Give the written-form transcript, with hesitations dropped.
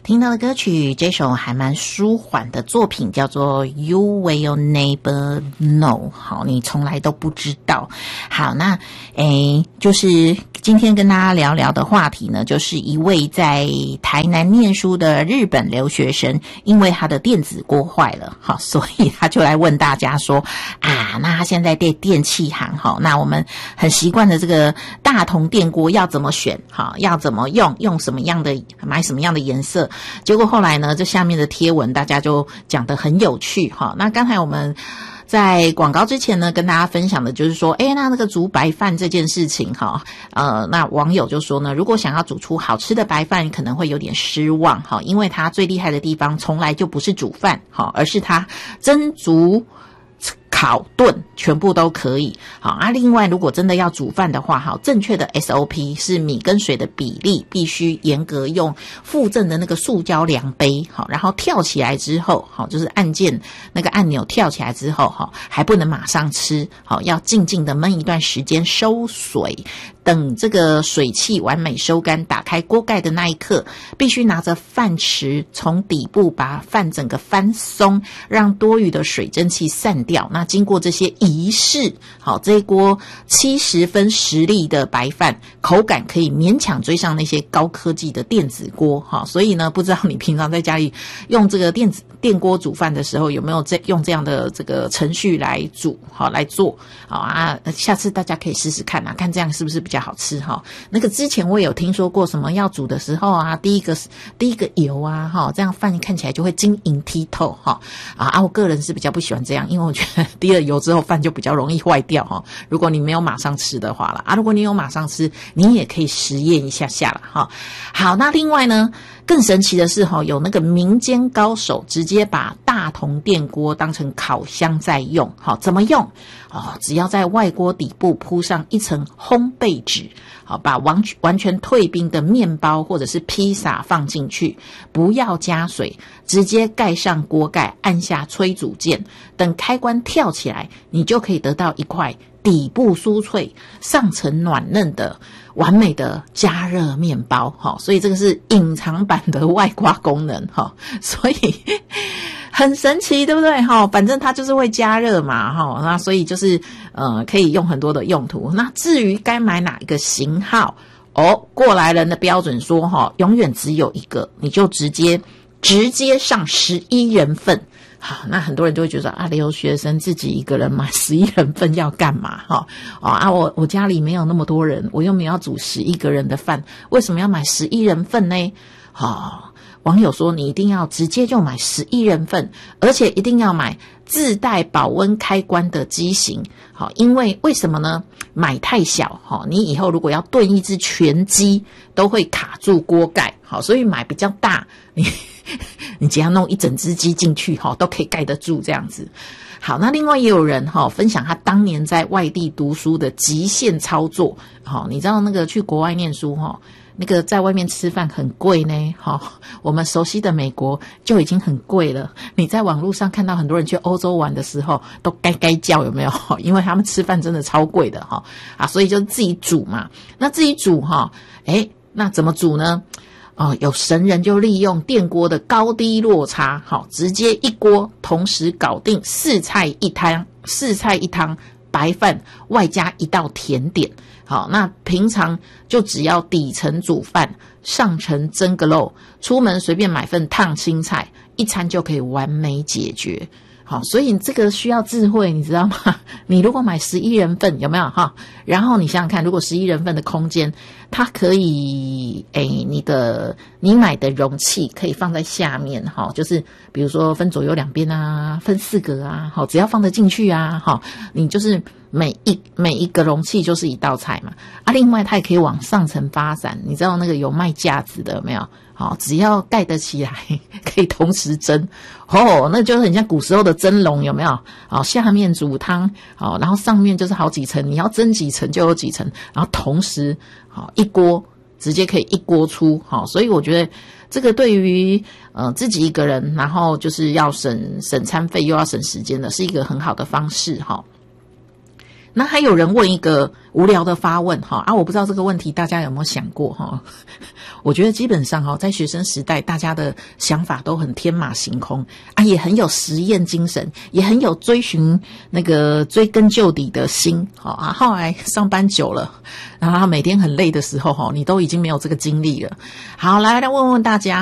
听到的歌曲，这首还蛮舒缓的作品叫做 You Will Never Know。 好，你从来都不知道。好，那就是今天跟大家聊聊的话题呢，就是一位在台南念书的日本留学生，因为他的电子锅坏了，好，所以他就来问大家说那他现在电器行，好，那我们很习惯的这个大同电锅要怎么选，好，要怎么用什么样的，买什么样的颜色。结果后来呢，这下面的贴文大家就讲得很有趣哈。那刚才我们在广告之前呢，跟大家分享的就是说，那个煮白饭这件事情哈，那网友就说呢，如果想要煮出好吃的白饭，可能会有点失望哈，因为它最厉害的地方从来就不是煮饭哈，而是它蒸煮烤炖全部都可以。好另外如果真的要煮饭的话，好，正确的 SOP 是米跟水的比例必须严格用附赠的那个塑胶量杯，好，然后跳起来之后，好，就是按键那个按钮跳起来之后，好，还不能马上吃，好，要静静的焖一段时间收水，等这个水汽完美收干，打开锅盖的那一刻，必须拿着饭匙从底部把饭整个翻松，让多余的水蒸气散掉。那经过这些仪式，好，这一锅70分实力的白饭，口感可以勉强追上那些高科技的电子锅。好，所以呢，不知道你平常在家里用这个电锅煮饭的时候，有没有用这样的这个程序来煮，好，来做，好下次大家可以试试看看这样是不是比较好吃哈。那个之前我也有听说过，什么要煮的时候第一个油这样饭看起来就会晶莹剔透哈我个人是比较不喜欢这样，因为我觉得滴了油之后饭就比较容易坏掉哈。如果你没有马上吃的话啦如果你有马上吃，你也可以实验一下啦哈。好，那另外呢，更神奇的是有那个民间高手直接把大同电锅当成烤箱在用。好，怎么用？只要在外锅底部铺上一层烘焙纸，好，把完全退冰的面包或者是披萨放进去，不要加水，直接盖上锅盖，按下催煮键，等开关跳起来，你就可以得到一块底部酥脆、上层软嫩的完美的加热面包。所以这个是隐藏版的外挂功能，所以很神奇，对不对？反正它就是会加热嘛，那所以就是可以用很多的用途。那至于该买哪一个型号，过来人的标准说永远只有一个，你就直接上11人份。好，那很多人就会觉得留学生自己一个人买11人份要干嘛？我家里没有那么多人，我又没有要煮11个人的饭，为什么要买11人份呢？网友说你一定要直接就买11人份，而且一定要买自带保温开关的机型。好，因为为什么呢？买太小，你以后如果要炖一只全鸡都会卡住锅盖。好，所以买比较大，你只要弄一整只鸡进去都可以盖得住这样子。好，那另外也有人分享他当年在外地读书的极限操作。你知道那个去国外念书那个在外面吃饭很贵呢，我们熟悉的美国就已经很贵了，你在网络上看到很多人去欧洲玩的时候都该叫，有没有？因为他们吃饭真的超贵的所以就自己煮嘛。那自己煮那怎么煮呢？有神人就利用电锅的高低落差，直接一锅同时搞定4菜一汤白饭，外加一道甜点。好，那平常就只要底层煮饭，上层蒸个肉，出门随便买份烫青菜，一餐就可以完美解决。好，所以这个需要智慧，你知道吗？你如果买11人份，有没有然后你想想看，如果11人份的空间，它可以你买的容器可以放在下面就是比如说分左右两边分4格只要放得进去你就是每一个容器就是一道菜嘛另外它也可以往上层发展，你知道那个有卖架子的有没有？只要盖得起来可以同时蒸那就是很像古时候的蒸笼，有没有？下面煮汤然后上面就是好几层，你要蒸几层就有几层，然后同时一锅直接可以一锅出所以我觉得这个对于自己一个人，然后就是要省餐费又要省时间的，是一个很好的方式那还有人问一个无聊的发问哈我不知道这个问题大家有没有想过哈？我觉得基本上在学生时代，大家的想法都很天马行空也很有实验精神，也很有追寻那个追根究底的心后来上班久了，然后每天很累的时候你都已经没有这个精力了。好，来问问大家。